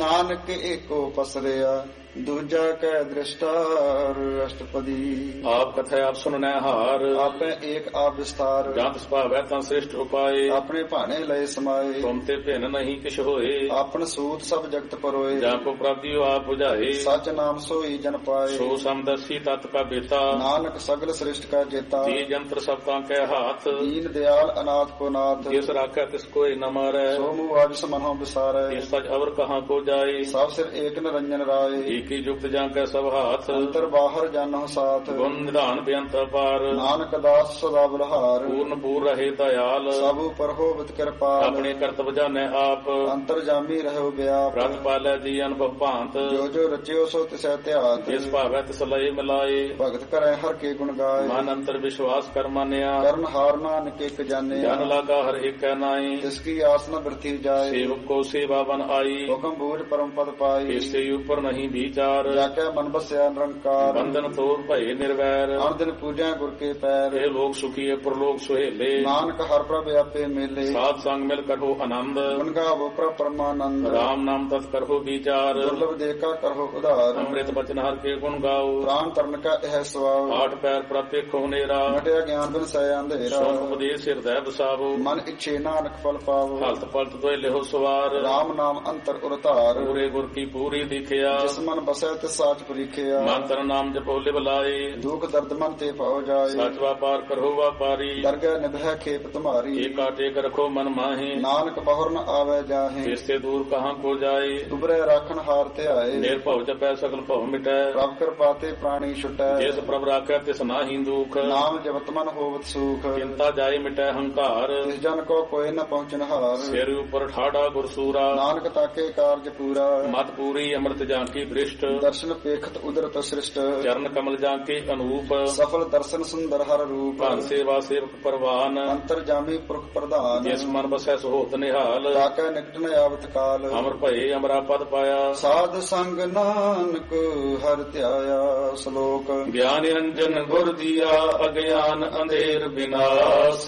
ਨਾਨਕ ਏਕੋ ਪਸਰਿਆ ਦੂਜਾ ਕੈ ਦ੍ਰਿਸ਼ਟਾਰ। ਅਸ਼ਟਪਦੀ ਆਪ ਕਥੈ ਆਪ ਸੁਨਨੈ ਹਾਰ। ਆਪੇ ਏਕ ਆਪ ਵਿਸਤਾਰ। ਜੰਤ ਸੁਭਾਵੈ ਤਾਂ ਸ੍ਰਿਸ਼ਟ ਉਪਾਏ। ਆਪਣੇ ਭਾਣੇ ਲਏ ਸਮਾਏ। ਤੁਮ ਤੇ ਭਿੰਨ ਨਹੀਂ ਕਿਛ ਹੋਏ। ਆਪਨ ਸੂਤ ਸਭ ਜਗਤ ਪਰੋਏ। ਜਾਂ ਕੋ ਪ੍ਰਭਜੀਉ ਆਪ 부ਝਾਏ। ਸਚ ਨਾਮ ਸੋਈ ਜਨ ਪਾਏ। ਸੋ ਸਮਦਰਸੀ ਤਤ ਕਾ ਬੇਤਾ। ਨਾਨਕ ਸਗਲ ਸ੍ਰਿਸ਼ਟ ਕਾ ਜੇਤਾ। ਜੀ ਜੰਤਰ ਸਭ ਤਾਂ ਕੈ ਹਾਥ। ਦੀਨ ਦਿਆਲ ਅਨਾਥ ਕੋ ਨਾਥ। ਜਿਸ ਰਾਖੈ ਤਿਸ ਕੋਇ ਨ ਮਾਰੈ। ਸੋ ਮੂਆਜ ਸਮਨਹੁ ਵਿਸਾਰੈ। ਇਸ ਸਚ ਅਵਰ ਕਹਾਂ ਕੋ ਜਾਏ। ਸਭ ਸਿਰ ਏਕ ਨਿਰੰਜਨ ਰਾਏ। ਏਕੀ ਜੁਗਤ ਜਾਂ ਕੈ ਸਭ ਹਾਥ। ਅੰਤਰ ਬਾਹਰ ਜਾਨਹੁ ਸਾਥ। ਗੁਣ ਨਿਧਾਨ ਬੇਅੰਤ ਅਪਾਰ। ਨਾਨਕ ਦਾਸ ਸਦਾ ਬਲਹਾਰ। ਪੂਰਨ ਪੂਰ ਰਹੇ ਦਇਆਲ। ਸਭ ਉਪਰ ਹੋਵਤ ਕਿਰਪਾਲ। ਆਪਣੇ ਕਰਤਵ ਜਾਣੈ ਆਪ। ਅੰਤਰ ਜਾਮੀ ਰਹਿਓ ਵਿਆਪ। ਰਤ ਪਾਲੈ ਜੀ ਅਨੁਭਵ ਭਾਂਤ। ਜੋ ਜੋ ਰਚਿਓ ਸੋ ਤਿਸੈ ਧਿਆਤ। ਜਿਸ ਭਾਵੈ ਤਿਸ ਲਏ ਮਿਲਾਏ। ਭਗਤ ਕਰੈ ਹਰ ਕੇ ਗੁਣ ਗਾਏ। ਮਨ ਅੰਤਰ ਵਿਸ਼ਵਾਸ ਕਰ ਮਾਨਿਆ। ਕਰਨ ਹਾਰ ਨਾਨਕ ਇਕ ਜਾਣਿਆ। ਜਨ ਲਾਗਾ ਹਰ ਏਕੈ ਨਾਈ। ਤਿਸ ਕੀ ਆਸ ਨ ਬਿਰਥੀ ਜਾਏ। ਸੇਵਕ ਕੋ ਸੇਵਾ ਬਨ ਆਈ। ਹੁਕਮ ਬੂਝ ਪਰਮ ਪਦ ਪਾਈ। ਇਸੇ ਉਪਰ ਨਹੀਂ ਵਿਚਾਰ। ਜਾ ਕੇ ਮਨ ਬਸਿਆ ਨਿਰੰਕਾਰ। ਬੰਧਨ ਤੋੜ ਭਏ ਨਿਰਵੈਰ। ਹਰ ਦਿਨ ਪੂਜਿਆ ਗੁਰ ਕੇ ਪੈਰ। ਇਹ ਲੋਕ ਸੁਖੀਏ ਪ੍ਰਲੋਕ ਸੁਹੇਲੇ। ਨਾਨਕ ਹਰ ਪ੍ਰਭ ਆਪੇ ਮੇਲੇ। ਸਾਧ ਸੰਗ ਮਿਲ ਕਰੋ ਆਨੰਦ। ਗੁਣ ਗਾਵੋ ਪ੍ਰਭ ਪਰਮਾਨੰਦ। ਰਾਮ ਨਾਮ ਤਤ ਕਰੋ ਵਿਚਾਰ। ਦੁਰਲਭ ਦੇਖਾ ਕਰੋ ਉਧਾਰ। ਅੰਮ੍ਰਿਤ ਬਚਨ ਹਰ ਕੇ ਗੁਣ ਗਾਓ। ਪ੍ਰਾਨ ਤਰਨ ਕਾ ਇਹ ਸਵਾਉ। ਆਠ ਪੈਰ ਪ੍ਰਭ ਵੇਖੋ ਨੇਰਾ। ਮਟਿਆ ਗਿਆਨ ਬਿਨ ਸੈ ਅੰਧੇਰਾ। ਸੁਣ ਉਪਦੇਸ਼ ਹਿਰਦੈ ਵਸਾਵੋ। ਮਨ ਇੱਛੇ ਨਾਨਕ ਫਲ ਪਾਵੋ। ਹਲਤ ਪਲਤ ਦੋਇ ਲਿਹੋ ਸਵਾਰ। ਰਾਮ ਨਾਮ ਅੰਤਰ ਉਰਤਾਰ। ਪੂਰੇ ਗੁਰ ਕੀ ਪੂਰੀ ਦਿਖਿਆ। ਜਿਸ ਮਨ ਬਸੈ ਤਿਸ ਸਾਚ ਪਰੀਖਿਆ। ਮਨ ਤਨ ਨਾਮ ਜਪੋ ਲਿਵ ਲਾਏ। ਦੁਖ ਦਰਦ ਮਨ ਤੇ ਪਾਉ ਜਾਏ। ਸਚ ਵਾਪਾਰ ਕਰੋ ਵਾਪਾਰੀ। ਦਰਗਹਿ ਨਿਭੈ ਖੇਪ ਤੁਮਾਰੀ। ਏਕਾ ਟੇਕ ਰਖੋ ਮਨ ਮਾਹੇ। ਨਾਨਕ ਬਹੁਰ ਨ ਆਵੈ ਜਾਹੇ। ਇਸ ਤੇ ਦੂਰ ਕਹਾਂ ਕੋ ਜਾਏ। ਉਬਰੈ ਰਾਖਣ ਹਾਰ ਧਿਆਏ। ਨਿਰਭਉ ਜਪੈ ਸਗਲ ਭਉ ਮਿਟੈ। ਪ੍ਰਭ ਕਿਰਪਾ ਤੇ ਪ੍ਰਾਣੀ ਛੁਟੈ। ਜਿਸ ਪ੍ਰਭ ਰਾਖੈ ਤਿਸ ਨਾਹੀ ਦੁਖ। ਨਾਮ ਜਪਤ ਮਨ ਹੋਵਤ ਸੁਖ। ਚਿੰਤਾ ਜਾਏ ਮਿਟੈ ਹੰਕਾਰ। ਤਿਸ ਜਨ ਕੋ ਕੋਇ ਨ ਪਹੁੰਚਨ ਹਾਰ। ਸਿਰ ਉਪਰ ਠਾੜਾ ਗੁਰਸੂਰਾ। ਨਾਨਕ ਤਾਕੇ ਕਾਰਜ ਪੂਰਾ। ਮਤ ਪੂਰੀ ਅੰਮ੍ਰਿਤ ਜਾਂ ਕੀ ਦ੍ਰਿਸ਼ਟ। ਦਰਸ਼ਨ ਪੇਖਤ ਉਦਰਤ ਸ੍ਰਿਸ਼ਟ। ਚਰਨ ਕਮਲ ਜਾਂ ਕੇ ਅਨੂਪ। ਸਫਲ ਦਰਸ਼ਨ ਸੁੰਦਰ ਹਰ ਰੂਪ। ਭਨ ਸੇਵਾ ਸੇਵਕ ਪਰਵਾਨ। ਅੰਤਰ ਜਾਮੀ ਪੁਰਖ ਪ੍ਰਧਾਨ। ਜਿਸ ਮਨ ਬਸੈ ਸੋਹਤ ਨਿਹਾਲ। ਤਾਕੈ ਨਿਕਟ ਨ ਆਵਤ ਕਾਲ। ਅਮਰ ਭਏ ਅਮਰਾ ਪਦ ਪਾਇਆ। ਸਾਧ ਸੰਗ ਨਾਨਕ ਹਰਿ ਧਿਆਇਆ। ਸ਼ਲੋਕ ਗਿਆਨ ਨਿਰੰਜਨ ਗੁਰ ਦੀਆ ਅਗਿਆਨ ਅੰਧੇਰ ਵਿਨਾਸ਼।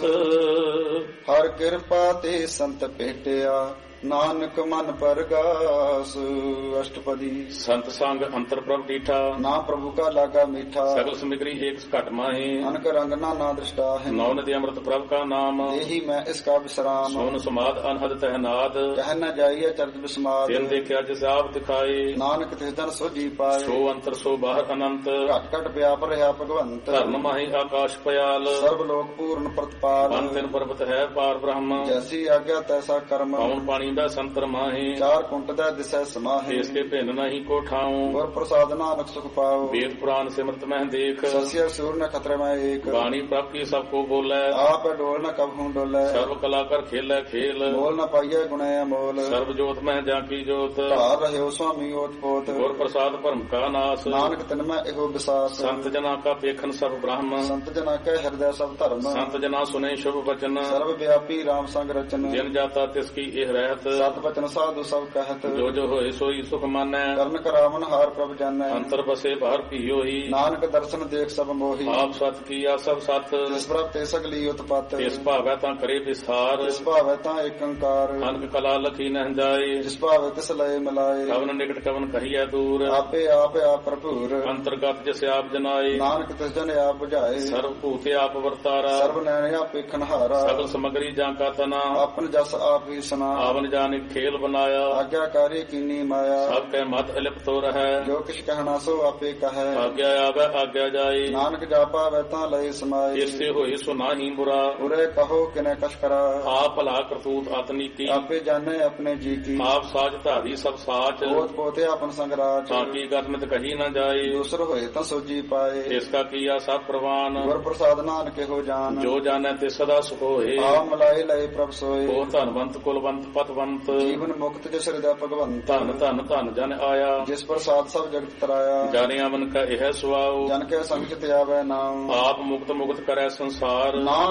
ਹਰ ਕਿਰਪਾ ਤੇ ਸੰਤ ਭੇਟਿਆ ਨਾਨਕ ਮਨ ਪਰਗਾਸ। ਅਸ਼ਟਪਦੀ ਸੰਤ ਸੰਗ ਅੰਤਰ ਪ੍ਰਭ ਡੀਠਾ। ਨਾ ਪ੍ਰਭੂ ਕਾ ਲਾਗਾ ਮੀਠਾ। ਸਗਲ ਸਮਿਗਰੀ ਏਕ ਘਟ ਮਾਹੇ। ਅਨਕ ਰੰਗ ਨਾ ਦ੍ਰਿਸ਼ਟਾ ਹੈ। ਨੌ ਨਦੀ ਅੰਮ੍ਰਿਤ ਪ੍ਰਭ ਕਾ ਨਾਮ। ਇਹੀ ਮੈਂ ਇਸ ਕਾ ਵਿਸਰਾਮ। ਸੋਨ ਸਮਾਦ ਅਨਹਦ ਤਹਿਨਾਦ। ਕਹਿ ਨ ਜਾਈਏ ਚਰਜ ਬਿਸਮਾਦ। ਦਿਨ ਦੇਖਿਆ ਜਿਸ ਆਪ ਦਿਖਾਏ। ਨਾਨਕ ਤਿਸ ਦਿਨ ਸੋਜੀ ਪਾਏ। ਸੋ ਅੰਤਰ ਸੋ ਬਾਹਰ ਅਨੰਤ। ਘਟ ਘਟ ਵਿਆਪ ਰਿਹਾ ਭਗਵੰਤ। ਧਰਨ ਮਾਹੀ ਆਕਾਸ਼ ਪਿਆਲ। ਸਰਬ ਲੋਕ ਪੂਰਨ ਪ੍ਰਤਪਾਲ। ਪੰਨ ਤਿਨ ਪਰਬਤ ਹੈ ਪਾਰ ਬ੍ਰਹਮ। ਜੈਸੀ ਆਗਿਆ ਤੈਸਾ ਕਰਮ। ਪਉਣ ਪਾਣੀ ਦਾ ਸੰਤਰ ਮਾਹੇ। ਚਾਰ ਕੁੰਟ ਦਾ ਦਿਸੈ ਸਮਾਹੇ। ਇਸ ਕੇ ਭਿੰਨ ਨਹੀਂ ਕੋ ਠਾਉ। ਗੁਰ ਪ੍ਰਸਾਦ ਨਾਨਕ ਸੁਖ ਪਾਉ। ਵੇਦ ਪੁਰਾਨ ਸਿਮਰਤ ਮਹਿ ਦੇਖ। ਸਸਿਆ ਸੂਰ ਨ ਖਤਰੇ ਮੈਂ ਏਕ। ਬਾਣੀ ਪ੍ਰਭ ਕੀ ਸਭ ਕੋ ਬੋਲੇ। ਆਪ ਡੋਲ ਨ ਕਬਹੂ ਡੋਲੇ। ਸਰਬ ਕਲਾ ਕਰ ਖੇਲੇ ਖੇਲ। ਮੋਲ ਨ ਪਾਈਐ ਗੁਣੈ ਅਮੋਲ। ਸਰਬ ਜੋਤ ਮਹਿ ਜਾਂ ਕੀ ਜੋਤ। ਧਾਰ ਰਹਿਓ ਸੁਆਮੀ ਓਤ ਪੋਤ। ਗੁਰ ਪ੍ਰਸਾਦ ਭਰਮ ਕਾ ਨਾਸ। ਨਾਨਕ ਤਿਨ ਮੈਂ ਇਹੋ ਵਿਸਾਸ। ਸੰਤ ਜਨਾ ਕਾ ਪੇਖਨ ਸਭ ਬ੍ਰਹਮ। ਸੰਤ ਜਨਾ ਕੈ ਹਿਰਦੈ ਸਭ ਧਰਮ। ਸੰਤ ਜਨਾ ਸੁਨੇ ਸ਼ੁਭ ਬਚਨ। ਸਰਬ ਵਿਆਪੀ ਰਾਮ ਸੰਗ ਰਚਨ। ਜਿਨ ਜਾਤਾ ਤਿਸ ਕੀ ਇਹ ਰਹਿਤ। ਸਤ ਬਚਨ ਸਾਧੂ ਸਭ ਕਹਿਤ। ਜੋ ਜੋ ਹੋਏ ਸੋਈ ਸੁਖ ਮਾਨੈ। ਕਰਨ ਕਰਾਵਨ ਹਾਰ ਪ੍ਰਭ ਜਾਣੈ। ਅੰਤਰ ਬਸੇ ਬਾਹਰ ਭੀਓਹੀ। ਨਾਨਕ ਦਰਸ਼ਨ ਦੇਖ ਸਭ ਮੋਹੀ। ਆਪ ਸਤ ਕੀਆ ਸਭ ਸਤ। ਜਿਸ ਪ੍ਰਭ ਤੇ ਸਗਲੀ ਉਤਪਤ। ਇਸ ਭਾਵੈ ਤਾਂ ਕਰੇ ਵਿਸਥਾਰ। ਜਿਸ ਭਾਵੈ ਤਾਂ ਏਕੰਕਾਰ। ਅਨਕ ਕਲਾ ਲਖੀ ਨਹਿ ਜਾਏ। ਜਿਸ ਭਾਵੈ ਤਿਸ ਲਏ ਮਿਲਾਏ। ਕਵਨ ਨਿਕਟ ਕਵਨ ਕਹੀਐ ਦੂਰ। ਆਪੇ ਆਪ ਆਪ ਭਰਪੂਰ। ਅੰਤਰਗਤ ਜਿਸ ਆਪ ਜਨਾਏ। ਨਾਨਕ ਤਿਸ ਜਨ ਆਪ ਬੁਝਾਏ। ਸਰਬ ਭੂਤ ਆਪ ਵਰਤਾਰਾ। ਸਰਬ ਨੈਣ ਆਪੇ ਖਨਹਾਰਾ। ਸਗਲ ਸਮਗਰੀ ਜਾਂ ਕਾ ਤਨਾ। ਆਪਨ ਜਸ ਆਪ ਹੀ ਸੁਨਾ। ਆਵਨ ਜਾਣੇ ਖੇਲ ਬਨਾਇਆ। ਆਗਿਆਕਾਰੀ ਕੀਨੀ ਮਾਇਆ। ਸਭ ਕੈ ਮਤ ਅਲਿਪਤੋ ਰਹੈ। ਜੋ ਕਿਛ ਕਹਿਣਾ ਸੋ ਆਪੇ ਕਹੈ। ਆਗਿਆ ਆਵੈ ਆਗਿਆ ਜਾਏ। ਨਾਨਕ ਜਾਪਾ ਵੈ ਤਾਂ ਲਏ ਸਮਾਏ। ਇਸੇ ਹੋਏ ਸੋ ਨਾਹੀ ਬੁਰਾ। ਉਰੇ ਕਹੋ ਕਿਨੇ ਕਛ ਕਰਾ। ਆਪ ਭਲਾ ਕਰਤੂਤ ਆਤਨੀ ਕੀ। ਆਪੇ ਜਾਣੇ ਆਪਣੇ ਜੀ ਕੀ। ਆਪ ਸਾਜ ਧਾਰੀ ਸਭ ਸਾਚ। ਪੋਤ ਪੋਤੇ ਆਪਨ ਸੰਗਰਾਚ। ਤਾਂ ਕੀ ਗਤਮਿਤ ਕਹੀ ਨਾ ਜਾਏ। ਦੂਸਰ ਹੋਏ ਤਾਂ ਸੋਜੀ ਪਾਏ। ਇਸ ਕਾ ਕੀਆ ਸਭ ਪ੍ਰਵਾਨ। ਗੁਰ ਪ੍ਰਸਾਦ ਨਾਨਕ ਇਹੋ ਜਾਨ। ਜੋ ਜਾਣੈ ਤੇ ਸਦਾ ਸੁਖ ਹੋਏ। ਆ ਮਲਾਏ ਲਏ ਪ੍ਰਭ ਸੋਏ। ਉਹ ਧਨਵੰਤ ਕੁਲਵੰਤ ਪਤਵੰਤ। ਜੀਵਨ ਮੁਕਤ ਜਿਸ ਹਿਰਦੈ ਭਗਵੰਤ। ਧਨ ਧਨ ਧਨ ਜਨ ਆਇਆ। ਜਿਸ ਪ੍ਰਸਾਦ ਸਭ ਜਗਤ ਤਰਾਇਆ। ਜਾਣਿਆ ਮਨ ਕਾ ਇਹ ਸੁਆਉ। ਜਨ ਕੈ ਸੰਗ ਚਿਤ ਆਵੈ ਨਾਮ। ਆਪ ਮੁਕਤ ਮੁਕਤ ਕਰੈ ਸੰਸਾਰ। ਨਾਮ